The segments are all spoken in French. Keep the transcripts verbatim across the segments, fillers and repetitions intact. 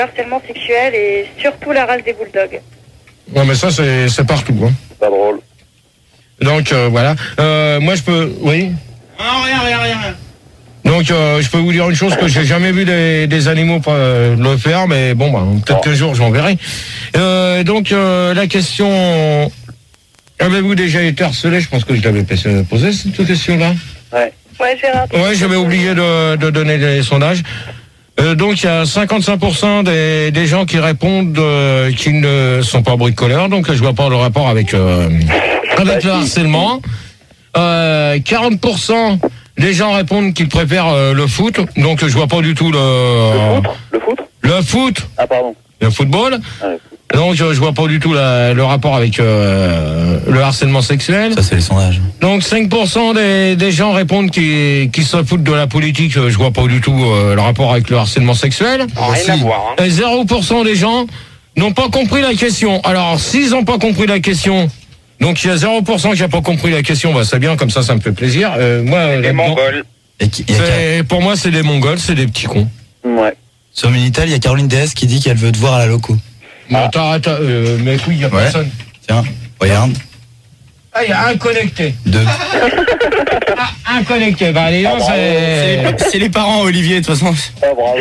Harcèlement sexuel et surtout la race des bulldogs. Ouais, mais ça, c'est, c'est partout. Hein. Pas drôle. Donc, euh, voilà. Euh, moi, je peux... Oui. Non, rien, rien, rien. Donc, euh, je peux vous dire une chose, que j'ai jamais vu des, des animaux euh, le faire, mais bon, bah, peut-être qu'un jour, j'en verrai. Euh, donc, euh, la question... Avez-vous déjà été harcelé? Je pense que je l'avais posé, cette question-là. Ouais. Ouais, Gérard. Ouais, j'avais oublié de, de donner les sondages. Euh, donc il y a cinquante-cinq pour cent des, des gens qui répondent euh, qu'ils ne sont pas bricoleurs, donc je vois pas le rapport avec euh, avec le harcèlement. Euh, quarante pour cent des gens répondent qu'ils préfèrent euh, le foot, donc je vois pas du tout le Le foot Le foot le foot, Ah pardon. le football. Ah, le foot. Donc je, je vois pas du tout la, le rapport avec euh, le harcèlement sexuel. Ça, c'est les sondages. Donc cinq pour cent des, des gens répondent qu'ils qu'ils se foutent de la politique. Je vois pas du tout euh, le rapport avec le harcèlement sexuel. Rien à voir. Hein. Et zéro pour cent des gens n'ont pas compris la question. Alors s'ils n'ont pas compris la question, donc il y a zéro pour cent qui n'a pas compris la question, bah c'est bien, comme ça ça me fait plaisir. Euh, moi, Les Mongols. Et qui- il y a Car- c'est- pour moi c'est des Mongols, c'est des petits cons. Ouais. Sur Minitel, il y a Caroline D S qui dit qu'elle veut te voir à la loco. Bon, attends, attends, euh, mais oui, il n'y a Ouais. personne. Tiens, regarde. Ah, il y a un connecté. Deux. Ah, un connecté. Bah, allez, non, c'est... C'est les parents, Olivier, de toute façon. Ah bravo.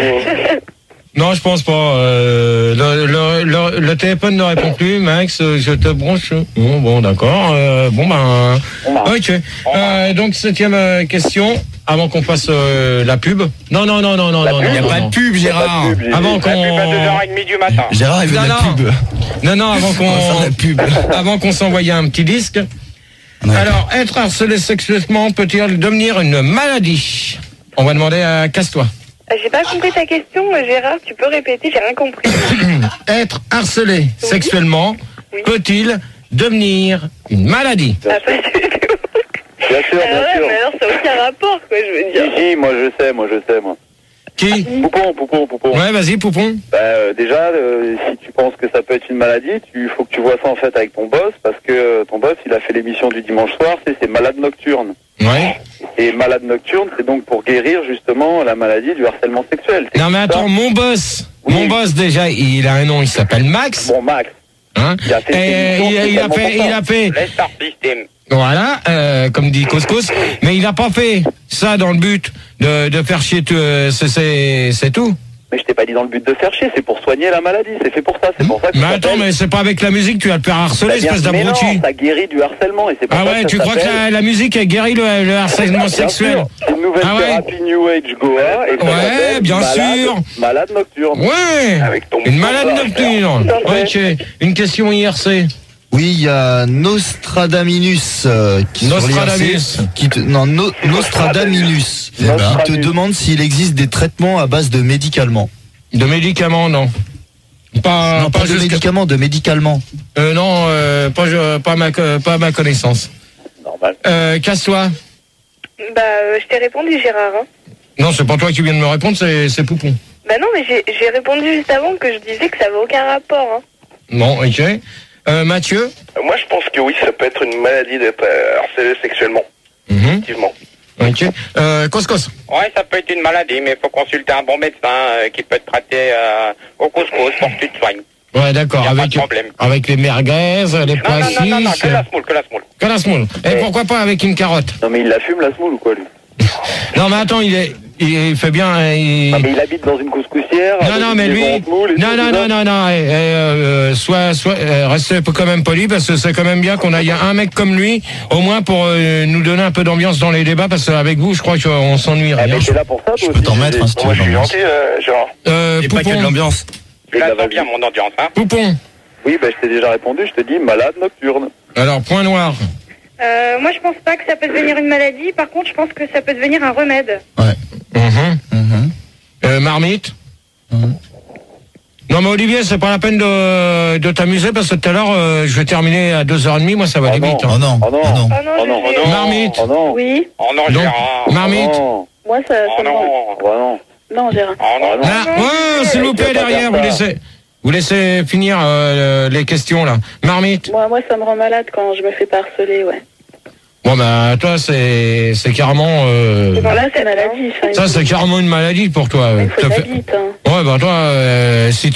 Non, je pense pas. Euh, le, le, le, le téléphone ne répond plus, Max. euh, Je te branche. Bon, bon, d'accord. Euh, bon, ben. On marche. Ok. Euh, donc, septième euh, question. Avant qu'on fasse euh, la pub. Non, non, non, non, non, La non. pub, non, Il n'y a non, pas non. de pub, Gérard. Pas de pub, j'ai Avant dit. La pub à deux heures qu'on. trente du matin. Gérard, il veut de Non, la non. pub. Non, non, avant On va faire qu'on. la pub. Avant qu'on s'envoie un petit disque. Ouais. Alors, être harcelé sexuellement peut-il devenir une maladie? On va demander à Casse-toi. Euh, J'ai pas compris ta question, euh, Gérard. Tu peux répéter, j'ai rien compris. Être harcelé sexuellement Oui. peut-il devenir une maladie? Ah, pas du tout. Bien sûr, Ah bien ouais, sûr. mais alors ça n'a aucun rapport, quoi, je veux dire. Si, si, moi je sais, moi je sais, moi. Qui? Poupon, poupon, poupon. Ouais, vas-y, Poupon. Bah, euh, déjà, euh, si tu penses que ça peut être une maladie, il faut que tu vois ça en fait avec ton boss, parce que euh, ton boss, il a fait l'émission du dimanche soir, c'est c'est malade nocturne. Ouais. Et malade nocturne, c'est donc pour guérir justement la maladie du harcèlement sexuel. C'est Non, mais ça. attends, mon boss, Oui. mon boss, déjà, il a un nom, il s'appelle Max. Bon, Max, Hein. il a fait Et une émission il, il a spécialement fait, pour il ça. a fait, Les Star System. voilà, euh, comme dit Couscous, mais il n'a pas fait ça dans le but de, de faire chier, tout, euh, c'est, c'est, c'est tout. Mais je t'ai pas dit dans le but de faire chier, c'est pour soigner la maladie, c'est fait pour ça, c'est pour ça que Mais ça attends, s'appelle- mais c'est pas avec la musique, tu vas te faire harceler, Bah, bien- espèce mais non, d'abruti. ça guérit du harcèlement et c'est pour Ah ça ouais, que tu ça crois que s'appelle- la, la musique a guéri le, le harcèlement Bien sexuel? sûr, c'est une nouvelle Ah ouais. thérapie New Age Goa et ça Ouais, s'appelle bien malade, sûr. Malade nocturne. Ouais. Avec ton Une malade nocturne. Tout à fait. Ok. Une question I R C. Oui, il y a Nostradaminus euh, qui sur Nostradamus. l'I R C, qui te, non, no- Nostradaminus Eh ben. qui te demande s'il existe des traitements à base de médicaments. De médicaments, non. Pas, non, pas, de jusqu'à- médicaments, de médicalement. Euh, non, euh, pas, je- pas, ma, co- pas à ma connaissance. Normal. Euh, casse-toi. Bah, euh, je t'ai répondu, Gérard. Hein. Non, c'est pas toi qui viens de me répondre, c'est, c'est Poupon. Bah non, mais j'ai j'ai répondu juste avant que je disais que ça avait aucun rapport. Hein. Bon, ok. Euh, Mathieu. Moi, je pense que oui, ça peut être une maladie d'être euh, harcelé sexuellement, Mhm. effectivement. Ok. Euh, Coscos. Ouais, ça peut être une maladie, mais il faut consulter un bon médecin euh, qui peut te traiter euh, au couscous pour que tu te soignes. Ouais, d'accord. Y a pas Avec, de problème. avec les merguez, les Non, non, non, non, non, passis. que la semoule, que la semoule. Que la semoule. Et pourquoi pas avec une carotte? Non mais il la fume la semoule ou quoi lui? Non, mais attends, il est, il fait bien, il... Ah mais il habite dans une couscoussière. Non, avec non, une mais lui, maison en semoule et non, tout, non, tout non, ça. non, non, eh, eh, euh, soit, soit, euh, restez quand même poli parce que c'est quand même bien qu'on ait un mec comme lui, au moins pour euh, nous donner un peu d'ambiance dans les débats, parce qu'avec vous, je crois qu'on s'ennuie Ah, rien. mais t'es là pour ça, Je toi peux aussi, t'en mettre, Gégé. hein, si tu Moi, veux. je suis l'ambiance. gentil, euh, Gérard. Euh, Et pas qu'il y a de Poupon, l'ambiance. Je la bah, sens vas-y. bien, mon ambiance, hein. Poupon. Oui, bah je t'ai déjà répondu, je te dis malade nocturne. Alors, point noir. Euh, moi, je pense pas que ça peut devenir une maladie. Par contre, je pense que ça peut devenir un remède. Mhm. Mhm. Euh, marmite. Mhm. Non, mais Olivier, c'est pas la peine de, de t'amuser parce que tout à l'heure, euh, je vais terminer à deux heures trente, moi, ça va Oh aller non. vite. hein. Oh non, Oh non. oh non. Ah non, Oh non, Gégé. oh non. Marmite. Oh non. Oui, Oh non, Donc, Gérard. marmite. Oh moi, ça, Oh ça me rend... non. non. Oh non. Non, Gérard. Oh non. Oh non. Ah, ouais, s'il vous plaît, Tu vas pas derrière, faire vous ça. laissez, vous laissez finir euh, les questions, là. Marmite. Moi, moi, ça me rend malade quand je me fais pas harceler, ouais. Bon, bah, toi, c'est, c'est carrément, euh, Là, c'est maladie. ça, c'est carrément une maladie pour toi. Il faut T'as de la fait- bite, hein. Ouais, bah, toi, euh, si